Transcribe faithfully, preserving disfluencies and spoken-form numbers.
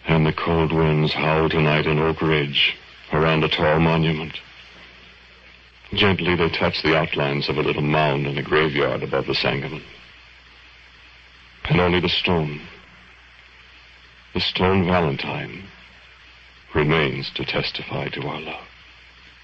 And the cold winds howl tonight in Oak Ridge, around a tall monument. Gently they touch the outlines of a little mound in the graveyard above the Sangamon. And only the stone, the stone Valentine, remains to testify to our love.